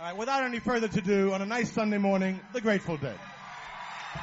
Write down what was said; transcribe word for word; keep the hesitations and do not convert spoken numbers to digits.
All right, without any further ado, on a nice Sunday morning, the Grateful Dead.